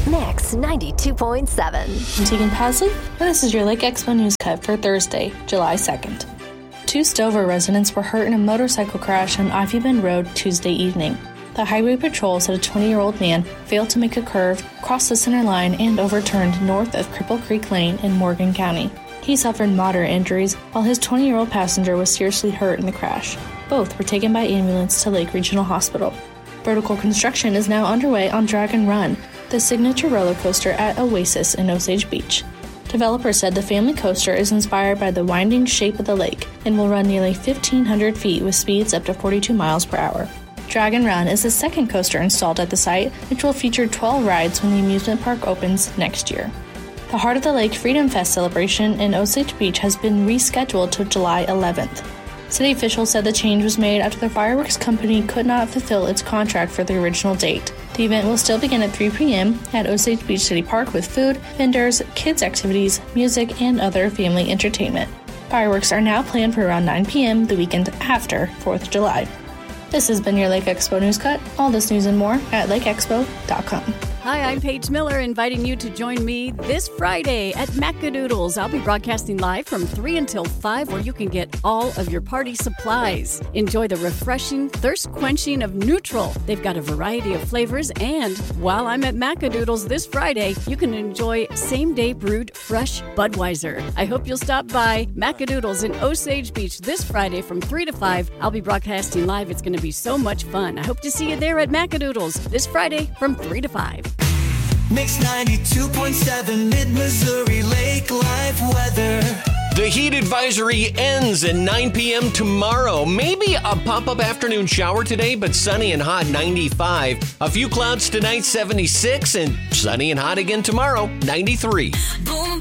Mix 92.7. I'm Tegan Pasley, and this is your Lake Expo News Cut for Thursday, July 2nd. 2 Stover residents were hurt in a motorcycle crash on Ivy Bend Road Tuesday evening. The Highway Patrol said a 20-year-old man failed to make a curve, crossed the center line, and overturned north of Cripple Creek Lane in Morgan County. He suffered moderate injuries, while his 20-year-old passenger was seriously hurt in the crash. Both were taken by ambulance to Lake Regional Hospital. Vertical construction is now underway on Dragon Run, the signature roller coaster at Oasis in Osage Beach. Developers said the family coaster is inspired by the winding shape of the lake and will run nearly 1,500 feet with speeds up to 42 miles per hour. Dragon Run is the second coaster installed at the site, which will feature 12 rides when the amusement park opens next year. The Heart of the Lake Freedom Fest celebration in Osage Beach has been rescheduled to July 11th. City officials said the change was made after the fireworks company could not fulfill its contract for the original date. The event will still begin at 3 p.m. at Osage Beach City Park with food, vendors, kids' activities, music, and other family entertainment. Fireworks are now planned for around 9 p.m. the weekend after 4th of July. This has been your Lake Expo News Cut. All this news and more at lakeexpo.com. Hi, I'm Paige Miller, inviting you to join me this Friday at Macadoodles. I'll be broadcasting live from 3 until 5, where you can get all of your party supplies. Enjoy the refreshing, thirst-quenching of Neutral. They've got a variety of flavors, and while I'm at Macadoodles this Friday, you can enjoy same-day brewed fresh Budweiser. I hope you'll stop by Macadoodles in Osage Beach this Friday from 3 to 5. I'll be broadcasting live. It's going to be so much fun. I hope to see you there at Macadoodles this Friday from 3 to 5. Mix 92.7 Mid-Missouri Lake Live weather. The heat advisory ends at 9 p.m. tomorrow. Maybe a pop-up afternoon shower today, but sunny and hot, 95. A few clouds tonight, 76, and sunny and hot again tomorrow, 93. Boom.